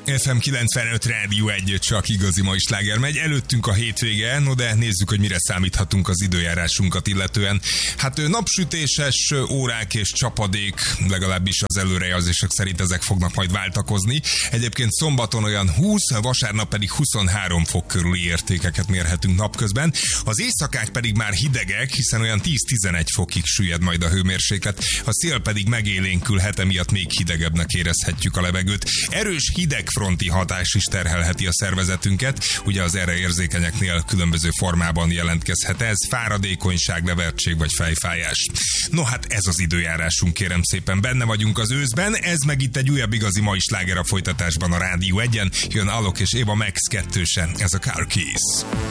FM 95 Rádió 1, csak igazi mai sláger megy. Előttünk a hétvége, no de nézzük, hogy mire számíthatunk az időjárásunkat illetően. Hát napsütéses órák és csapadék, legalábbis az előrejelzések szerint ezek fognak majd váltakozni. Egyébként szombaton olyan 20, vasárnap pedig 23 fok körüli értékeket mérhetünk napközben. Az éjszakák pedig már hidegek, hiszen olyan 10-11 fokig süllyed majd a hőmérséklet. A szél pedig megélénkülhet, emiatt még hidegebbnek érezhetjük a levegőt. Erős hidegfronti hatás is terhelheti a szervezetünket, ugye az erre érzékenyeknél különböző formában jelentkezhet ez, fáradékonyság, levertség vagy fejfájás. No hát ez az időjárásunk, kérem szépen, benne vagyunk az őszben, ez meg itt egy újabb igazi mai sláger a folytatásban a Rádió 1-en, jön Alok és Eva Max 2-sen, ez a Car Keys.